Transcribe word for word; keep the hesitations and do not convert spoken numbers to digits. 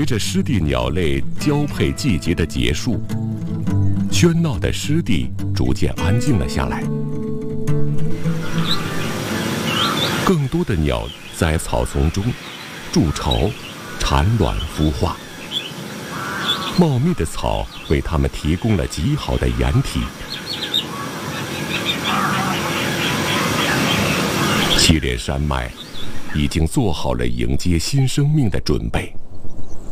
随着湿地鸟类交配季节的结束，喧闹的湿地逐渐安静了下来。更多的鸟在草丛中筑巢、产卵、孵化。茂密的草为它们提供了极好的掩体。祁连山脉已经做好了迎接新生命的准备。